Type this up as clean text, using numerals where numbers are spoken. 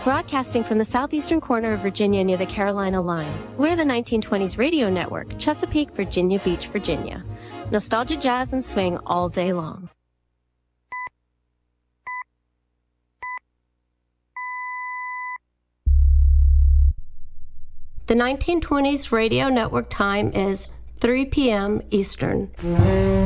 Broadcasting from the southeastern corner of Virginia near the Carolina line, we're the 1920s Radio Network, Chesapeake, Virginia Beach, Virginia. Nostalgia, jazz, and swing all day long. The 1920s Radio Network time is 3 p.m. Eastern.